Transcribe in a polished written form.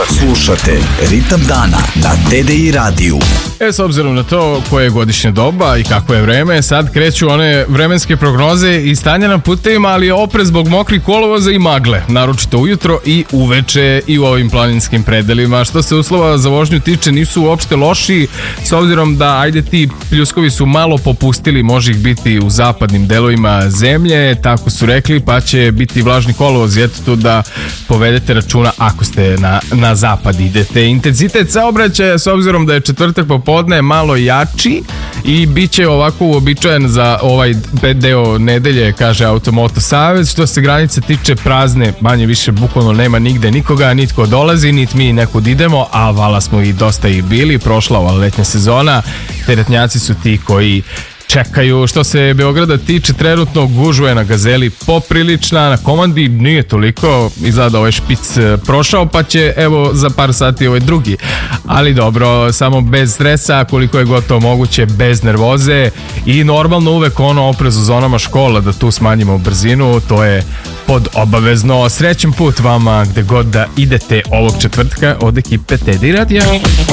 Slušate Ritam dana na TDI radiju. S obzirom na to koje je godišnje doba i kako je vreme, sad kreću one vremenske prognoze i stanja na putevima, ali oprez zbog mokrih kolovoza i magle, naročito ujutro i uveče i u ovim planinskim predelima. Što se uslova za vožnju tiče, nisu uopšte loši, s obzirom da, ajde, ti pljuskovi su malo popustili, može ih biti u zapadnim delovima zemlje, tako su rekli, pa će biti vlažni kolovoz, eto tu da povedete računa ako ste na zapad idete. Intenzitet saobraćaja, s obzirom da je četvrtak popodne, malo jači i bit će ovako uobičajen za ovaj deo nedelje, kaže Automoto Savez. Što se granice tiče, prazne, manje više bukvalno nema nigde nikoga, nitko dolazi, niti mi nekud idemo, a vala smo i dosta i bili, prošla ova letnja sezona, teretnjaci su ti koji čekaju. Što se Beograda tiče, trenutno gužva je na Gazeli poprilična, na Komandi nije toliko, izgleda ovaj špic prošao, pa će evo za par sati ovaj drugi, ali dobro, samo bez stresa, koliko je gotovo moguće, bez nervoze i normalno uvek ono oprez u zonama škola, da tu smanjimo brzinu, to je pod obavezno. Srećan put vama gde god da idete ovog četvrtka od ekipe TDI radija.